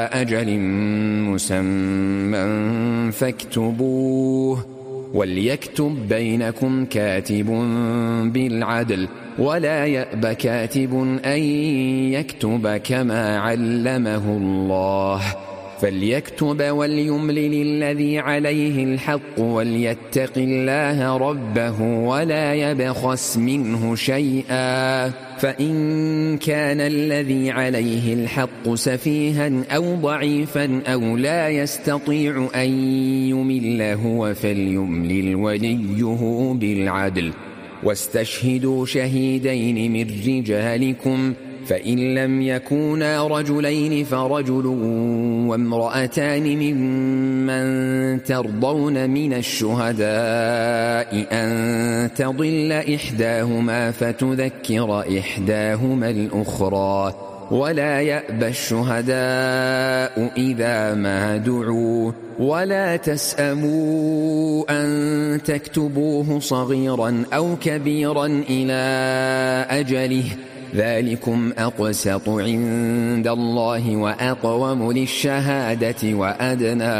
أجل مسمى فاكتبوه وليكتب بينكم كاتب بالعدل ولا يأب كاتب أن يكتب كما علمه الله فليكتب وليملل الذي عليه الحق وليتق الله ربه ولا يبخس منه شيئا فإن كان الذي عليه الحق سفيها أو ضعيفا أو لا يستطيع أن يمل هو فليملل وليه بالعدل واستشهدوا شهيدين من رجالكم فإن لم يكونا رجلين فرجل وامرأتان ممن ترضون من الشهداء أن تضل إحداهما فتذكر إحداهما الأخرى ولا يأبى الشهداء إذا ما دعوا ولا تسأموا أن تكتبوه صغيرا أو كبيرا إلى أجله ذلكم أقسط عند الله وأقوم للشهادة وأدنى